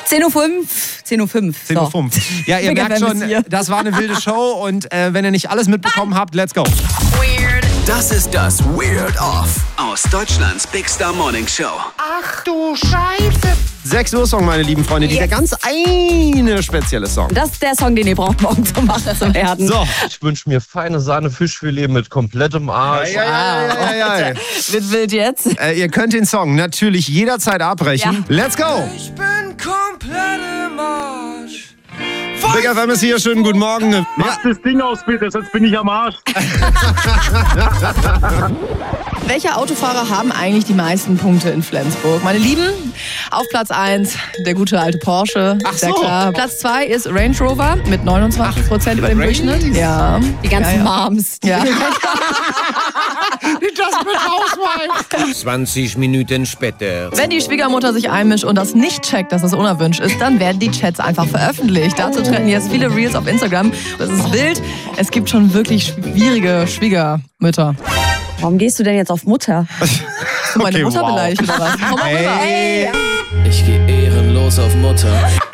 10.05 Uhr. 10.05 Uhr. Ja, ihr merkt schon, das war eine wilde Show und wenn ihr nicht alles mitbekommen habt, let's go. Weird. Das ist das Weird Off aus Deutschlands Big Star Morning Show. Ach du Scheiße. 6 Uhr Song, meine lieben Freunde, dieser ganz eine spezielle Song. Das ist der Song, den ihr braucht morgen zum Machen werden. So. Ich wünsche mir feine Sahne Fischfilet mit komplettem Arsch. Ja. Wird wild jetzt. Ihr könnt den Song natürlich jederzeit abbrechen. Ja. Let's go! Ich bin komplett im Arsch. Big FM ist hier, schönen guten Morgen. Mach das Ding aus, bitte, sonst bin ich am Arsch. Welche Autofahrer haben eigentlich die meisten Punkte in Flensburg? Meine Lieben, auf Platz 1 der gute alte Porsche. Ach sehr so. klar. Platz 2 ist Range Rover mit 29% über dem Durchschnitt. Ja. Die ganzen Moms. Ja. Das mit Hauswein. 20 Minuten später. Wenn die Schwiegermutter sich einmischt und das nicht checkt, dass es unerwünscht ist, dann werden die Chats einfach veröffentlicht. Dazu treten jetzt viele Reels auf Instagram. Das ist wild. Es gibt schon wirklich schwierige Schwiegermütter. Warum gehst du denn jetzt auf Mutter? Hast du meine Mutter wow. beleidigt oder was? Komm mal rüber. Hey. Ich gehe ehrenlos auf Mutter.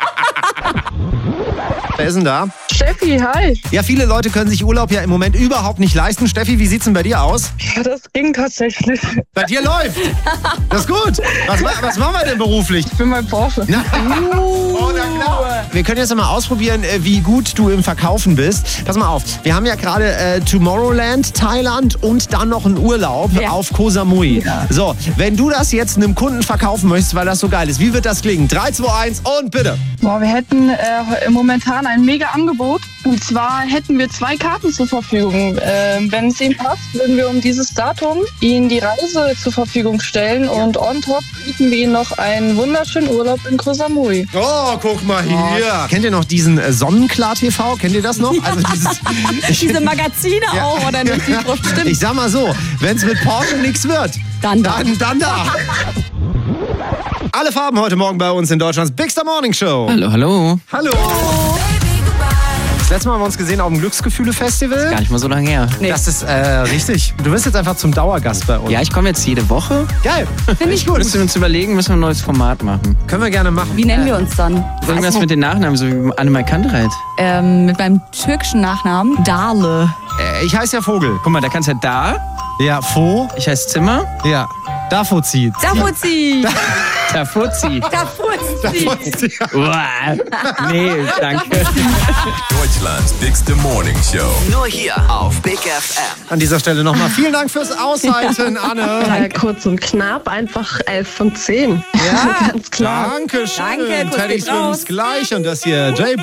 Wer ist denn da? Steffi, hi. Ja, viele Leute können sich Urlaub ja im Moment überhaupt nicht leisten. Steffi, wie sieht's denn bei dir aus? Ja, das ging tatsächlich. Bei dir läuft. Das ist gut. Was machen wir denn beruflich? Ich bin mein Porsche. Na, oh, na klar. Wir können jetzt mal ausprobieren, wie gut du im Verkaufen bist. Pass mal auf, wir haben ja gerade Tomorrowland, Thailand und dann noch einen Urlaub auf Koh Samui. Ja. So, wenn du das jetzt einem Kunden verkaufen möchtest, weil das so geil ist, wie wird das klingen? 3, 2, 1 und bitte. Boah, wir hätten momentan ein mega Angebot. Und zwar hätten wir 2 Karten zur Verfügung. Wenn es Ihnen passt, würden wir um dieses Datum Ihnen die Reise zur Verfügung stellen. Und on top bieten wir Ihnen noch einen wunderschönen Urlaub in Koh Samui. Oh, guck mal hier. Kennt ihr noch diesen Sonnenklar TV? Kennt ihr das noch? Also Diese Magazine auch, oder nicht? Stimmt. Ich sag mal so, wenn es mit Porsche nichts wird, dann da. Alle Farben heute Morgen bei uns in Deutschlands Big Star Morning Show. Hallo. Hallo. Das letzte Mal haben wir uns gesehen auf dem Glücksgefühle-Festival. Gar nicht mal so lange her. Nee. Das ist richtig. Du wirst jetzt einfach zum Dauergast bei uns. Ja, ich komme jetzt jede Woche. Geil. Finde ich gut. Müssen wir uns überlegen, müssen wir ein neues Format machen. Können wir gerne machen. Wie nennen wir uns dann? Irgendwas mit den Nachnamen, so wie Annemai Kantereit. Mit meinem türkischen Nachnamen Dale. Ich heiße ja Vogel. Guck mal, da kannst du ja da. Ja, Fo. Ich heiße Zimmer. Ja. Dafozi. Dafozi. Tafuzi. Dafozi. Nee, danke. Deutschlands Big Star Morning Show. Nur hier auf Big FM. An dieser Stelle nochmal vielen Dank fürs Aushalten, Anne. Kurz und knapp, einfach 11 von 10. Ja, Ganz klar. Dankeschön. Danke, Kuss Teddy geht raus. Swims gleich und das hier J.